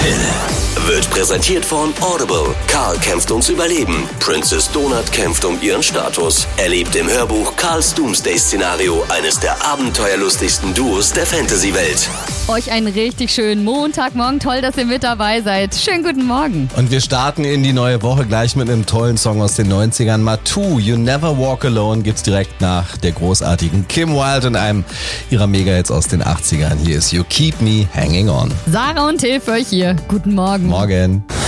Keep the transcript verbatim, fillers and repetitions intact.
Till. Wird präsentiert von Audible. Karl kämpft ums Überleben. Princess Donut kämpft um ihren Status. Erlebt im Hörbuch Karls Doomsday-Szenario eines der abenteuerlustigsten Duos der Fantasy-Welt. Euch einen richtig schönen Montagmorgen. Toll, dass ihr mit dabei seid. Schönen guten Morgen. Und wir starten in die neue Woche gleich mit einem tollen Song aus den neunzigern. Matu, You Never Walk Alone gibt's direkt nach der großartigen Kim Wilde und einem ihrer Mega-Hits aus den achtzigern. Hier ist You Keep Me Hanging On. Sarah und Till für euch hier. Guten Morgen. Morgen.